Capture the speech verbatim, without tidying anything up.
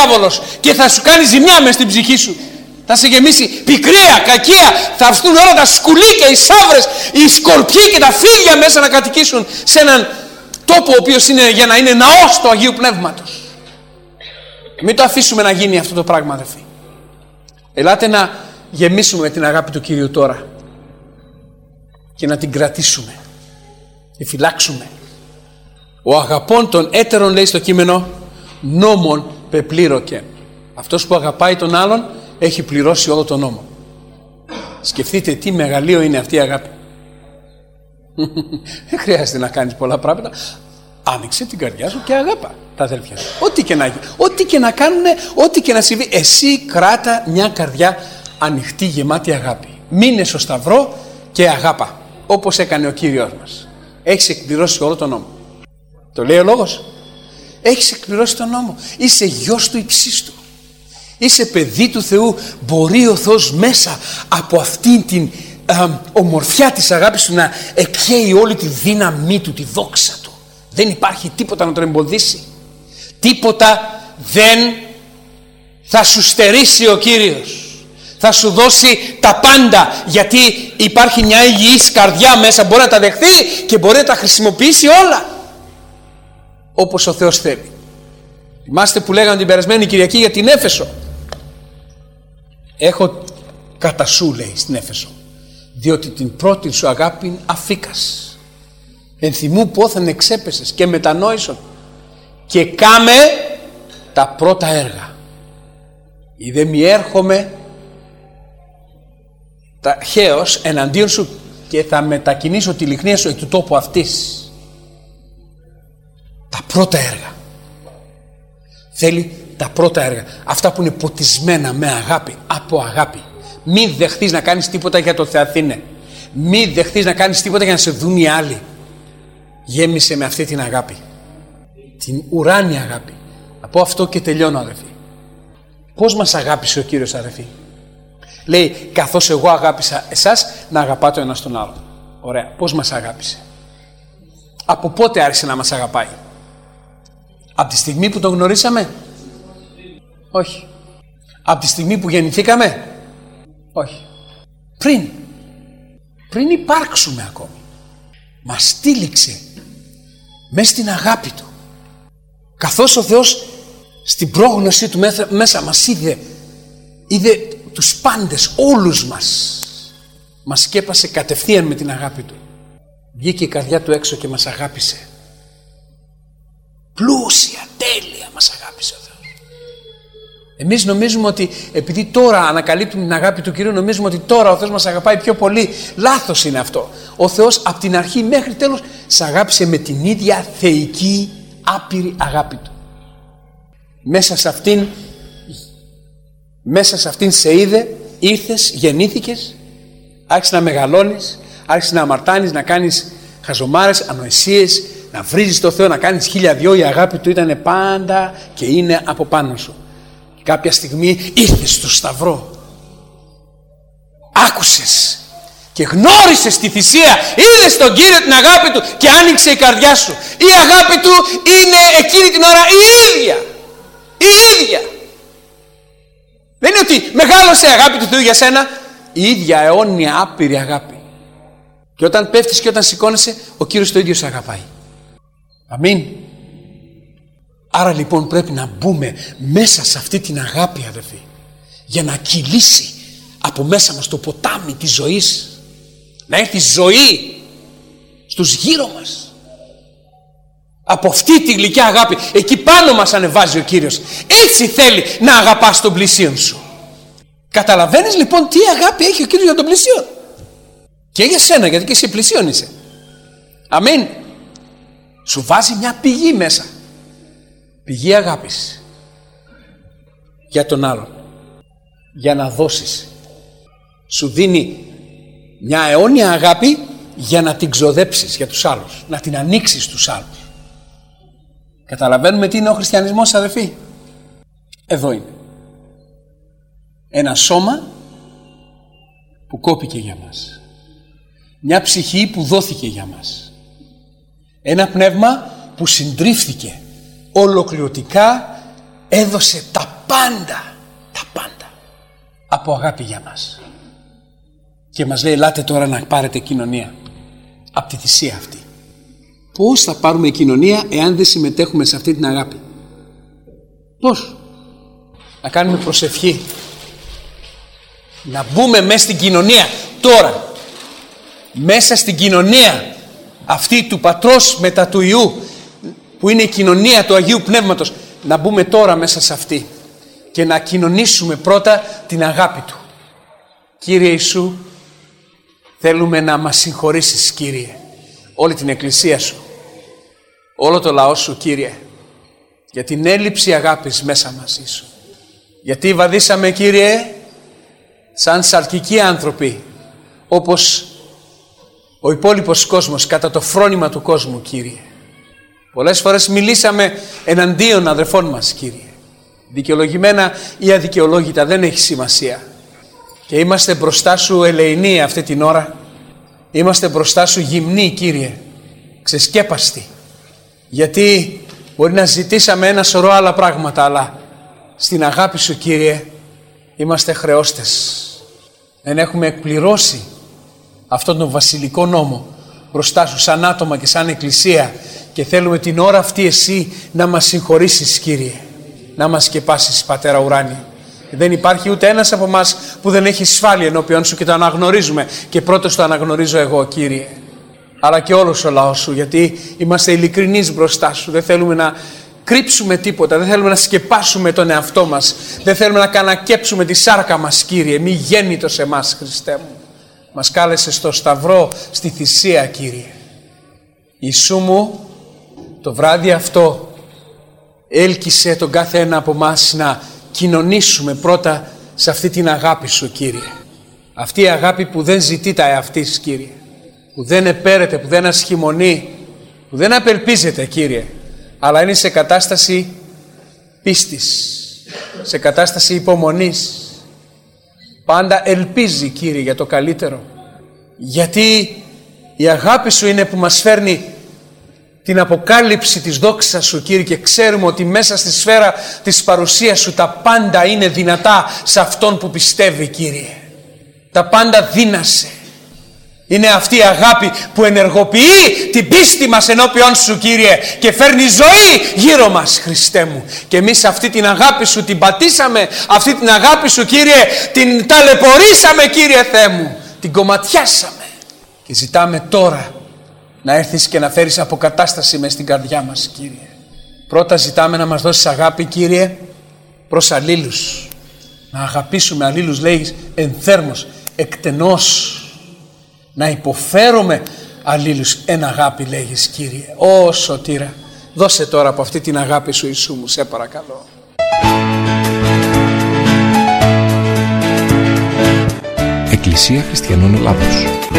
διάβολος και θα σου κάνει ζημιά μες στην ψυχή σου. Θα σε γεμίσει πικρία, κακία, θα έρθουν όλα τα σκουλίκια, οι σαύρες, οι σκορπιοί και τα φίδια μέσα να κατοικήσουν σε έναν τόπο ο οποίος είναι για να είναι ναός του Αγίου Πνεύματος. Μην το αφήσουμε να γίνει αυτό το πράγμα, αδελφοί. Ελάτε να γεμίσουμε την αγάπη του Κυρίου τώρα και να την κρατήσουμε και φυλάξουμε. Ο αγαπών των έτερων, λέει στο κείμενο, νόμων πεπλήρωκεν. Αυτός που αγαπάει τον άλλον έχει πληρώσει όλο τον νόμο. Σκεφτείτε τι μεγαλείο είναι αυτή η αγάπη. Δεν χρειάζεται να κάνεις πολλά πράγματα. Άνοιξε την καρδιά σου και αγάπα τα αδέλφια σου. Ό,τι και να, ό,τι και να κάνουν, ό,τι και να συμβεί, εσύ κράτα μια καρδιά ανοιχτή, γεμάτη αγάπη. Μείνε στο σταυρό και αγάπα, όπως έκανε ο Κύριος μας. Έχεις εκπληρώσει όλο τον νόμο. Το λέει ο λόγος. Έχεις εκπληρώσει τον νόμο. Είσαι γιος του Υψίστου. Είσαι παιδί του Θεού. Μπορεί ο Θεός μέσα από αυτήν την α, ομορφιά της αγάπης του να εκχέει όλη τη δύναμή του, τη δόξα του. Δεν υπάρχει τίποτα να τον εμποδίσει. Τίποτα δεν θα σου στερήσει ο Κύριος. Θα σου δώσει τα πάντα, γιατί υπάρχει μια υγιής καρδιά μέσα. Μπορεί να τα δεχθεί και μπορεί να τα χρησιμοποιήσει όλα όπως ο Θεός θέλει. Θυμάστε που λέγανε την περασμένη Κυριακή για την Έφεσο. Έχω κατά σου, λέει, στην Έφεσο, διότι την πρώτη σου αγάπη αφήκας. Ενθυμού πόθεν εξέπεσες και μετανόησον και κάμε τα πρώτα έργα. Είδε μη έρχομαι τα χέος εναντίον σου και θα μετακινήσω τη λιχνία σου εκ του τόπου αυτής. Τα πρώτα έργα. Θέλει τα πρώτα έργα. Αυτά που είναι ποτισμένα με αγάπη, από αγάπη. Μην δεχθείς να κάνεις τίποτα για το Θεαθήνε. Μην δεχθείς να κάνεις τίποτα για να σε δουν οι άλλοι. Γέμισε με αυτή την αγάπη. Την ουράνια αγάπη. Από αυτό και τελειώνω, αδελφοί. Πώς μας αγάπησε ο Κύριος, αδελφοί? Λέει, καθώς εγώ αγάπησα εσάς, να αγαπάτε ο ένας τον άλλον. Ωραία. Πώς μας αγάπησε? Από πότε άρχισε να μας αγαπάει? Από τη στιγμή που τον γνωρίσαμε? Όχι. Από τη στιγμή που γεννηθήκαμε? Όχι. Πριν. Πριν υπάρξουμε ακόμη. Μας στήλιξε μέσα στην αγάπη του. Καθώς ο Θεός στην πρόγνωσή του μέσα μας είδε, είδε τους πάντες, όλους μας, μας σκέπασε κατευθείαν με την αγάπη του. Βγήκε η καρδιά του έξω και μας αγάπησε. Πλούσια, τέλεια μας αγάπησε ο Θεός. Εμείς νομίζουμε ότι επειδή τώρα ανακαλύπτουμε την αγάπη του Κυρίου, νομίζουμε ότι τώρα ο Θεός μας αγαπάει πιο πολύ. Λάθος είναι αυτό. Ο Θεός από την αρχή μέχρι τέλος σε αγάπησε με την ίδια θεϊκή άπειρη αγάπη του. Μέσα σε αυτήν, μέσα σε αυτήν σε είδε, ήρθες, γεννήθηκες, άρχισες να μεγαλώνεις, άρχισες να αμαρτάνεις, να κάνεις χαζομάρες, ανοησίες, να βρίζεις το Θεό, να κάνεις χίλια δυο. Η αγάπη του ήταν πάντα και είναι από πάνω σου. Και κάποια στιγμή ήρθες στο σταυρό, άκουσες και γνώρισες τη θυσία, είδες τον Κύριο, την αγάπη του και άνοιξε η καρδιά σου. Η αγάπη του είναι εκείνη την ώρα η ίδια. Η ίδια. Δεν είναι ότι μεγάλωσε η αγάπη του Θεού για σένα. Η ίδια αιώνια άπειρη αγάπη. Και όταν πέφτεις και όταν σηκώνεσαι, ο Κύριος το ίδιο σε αγαπάει. Αμήν. Άρα λοιπόν πρέπει να μπούμε μέσα σε αυτή την αγάπη, αδελφοί, για να κυλήσει από μέσα μας το ποτάμι της ζωής. Να έρθει ζωή στους γύρω μας. Από αυτή τη γλυκιά αγάπη, εκεί πάνω μας ανεβάζει ο Κύριος. Έτσι θέλει να αγαπάς τον πλησίον σου. Καταλαβαίνεις λοιπόν τι αγάπη έχει ο Κύριος για τον πλησίον? Και για σένα, γιατί και εσύ πλησίον είσαι. Αμήν. Σου βάζει μια πηγή μέσα. Πηγή αγάπης για τον άλλον, για να δώσεις. Σου δίνει μια αιώνια αγάπη για να την ξοδέψεις για τους άλλους, να την ανοίξεις στους άλλους. Καταλαβαίνουμε τι είναι ο χριστιανισμός, αδελφοί? Εδώ είναι. Ένα σώμα που κόπηκε για μας. Μια ψυχή που δόθηκε για μας. Ένα πνεύμα που συντρίφθηκε ολοκληρωτικά έδωσε τα πάντα, τα πάντα από αγάπη για μας. Και μας λέει, ελάτε τώρα να πάρετε κοινωνία από τη θυσία αυτή. Πώς θα πάρουμε κοινωνία εάν δεν συμμετέχουμε σε αυτή την αγάπη? Πώς? Να κάνουμε προσευχή, να μπούμε μέσα στην κοινωνία τώρα, μέσα στην κοινωνία αυτή του Πατρός μετά του Υιού, που είναι η κοινωνία του Αγίου Πνεύματος, να μπούμε τώρα μέσα σε αυτή και να κοινωνήσουμε πρώτα την αγάπη Του. Κύριε Ιησού, θέλουμε να μας συγχωρήσεις, Κύριε, όλη την Εκκλησία Σου, όλο το λαό Σου, Κύριε, για την έλλειψη αγάπης μέσα μαζί Σου. Γιατί βαδίσαμε, Κύριε, σαν σαρκικοί άνθρωποι, όπως ο υπόλοιπος κόσμος, κατά το φρόνημα του κόσμου, Κύριε. Πολλές φορές μιλήσαμε εναντίον αδερφών μας, Κύριε. Δικαιολογημένα ή αδικαιολόγητα, δεν έχει σημασία. Και είμαστε μπροστά Σου ελεηνοί αυτή την ώρα. Είμαστε μπροστά Σου γυμνοί, Κύριε, ξεσκέπαστοι. Γιατί μπορεί να ζητήσαμε ένα σωρό άλλα πράγματα, αλλά στην αγάπη Σου, Κύριε, είμαστε χρεώστες. Δεν έχουμε εκπληρώσει αυτόν τον βασιλικό νόμο μπροστά Σου σαν άτομα και σαν Εκκλησία, και θέλουμε την ώρα αυτή Εσύ να μας συγχωρήσεις, Κύριε, να μας σκεπάσεις, Πατέρα ουράνιε. Δεν υπάρχει ούτε ένας από εμάς που δεν έχει ασφάλεια ενώπιον Σου και το αναγνωρίζουμε, και πρώτος το αναγνωρίζω εγώ, Κύριε, αλλά και όλος ο λαός Σου, γιατί είμαστε ειλικρινείς μπροστά Σου. Δεν θέλουμε να κρύψουμε τίποτα, δεν θέλουμε να σκεπάσουμε τον εαυτό μας, δεν θέλουμε να κανακέψουμε τη σάρκα μας, Κύριε. Μη γέννητος εμάς, Χριστέ μου. Μας κάλεσες στο σταυρό, στη θυσία, Κύριε. Ιησού μου, το βράδυ αυτό έλκυσε τον κάθε ένα από μας να κοινωνήσουμε πρώτα σε αυτή την αγάπη Σου, Κύριε. Αυτή η αγάπη που δεν ζητεί τα εαυτής, Κύριε, που δεν επέρεται, που δεν ασχημονεί, που δεν απελπίζεται, Κύριε, αλλά είναι σε κατάσταση πίστης, σε κατάσταση υπομονής. Πάντα ελπίζει, Κύριε, για το καλύτερο. Γιατί η αγάπη Σου είναι που μας φέρνει την αποκάλυψη της δόξας Σου, Κύριε, και ξέρουμε ότι μέσα στη σφαίρα της παρουσίας Σου τα πάντα είναι δυνατά σε αυτόν που πιστεύει, Κύριε. Τα πάντα δύνασε. Είναι αυτή η αγάπη που ενεργοποιεί την πίστη μας ενώπιον Σου, Κύριε, και φέρνει ζωή γύρω μας, Χριστέ μου. Και εμείς αυτή την αγάπη Σου την πατήσαμε, αυτή την αγάπη Σου, Κύριε, την ταλαιπωρήσαμε, Κύριε Θεέ μου, την κομματιάσαμε. Και ζητάμε τώρα να έρθεις και να φέρεις αποκατάσταση μες στην καρδιά μας, Κύριε. Πρώτα ζητάμε να μας δώσεις αγάπη, Κύριε, προς αλλήλους. Να αγαπήσουμε αλλήλους, λέει, ενθέρμος, εκτενώς. Να υποφέρουμε αλλήλους εν αγάπη, λέγεις, Κύριε. Ω Σωτήρα, δώσε τώρα από αυτή την αγάπη Σου, Ιησού μου, σε παρακαλώ. Εκκλησία Χριστιανών Ελλάδος.